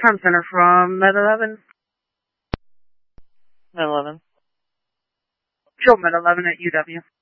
Comm Center from Med 11. Med 11. Show Med 11 at UW.